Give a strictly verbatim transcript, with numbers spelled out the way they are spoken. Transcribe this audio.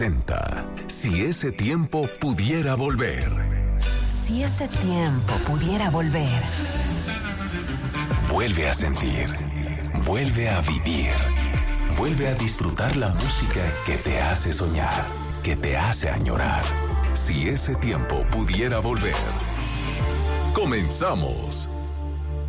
presenta Si ese tiempo pudiera volver. Si ese tiempo pudiera volver. Vuelve a sentir, vuelve a vivir, vuelve a disfrutar la música que te hace soñar, que te hace añorar. Si ese tiempo pudiera volver. ¡Comenzamos!